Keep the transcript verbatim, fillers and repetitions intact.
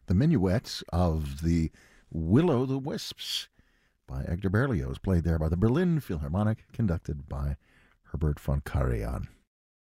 the minuet of the Will o' the Wisps by Edgar Berlioz, played there by the Berlin Philharmonic, conducted by Herbert von Karajan.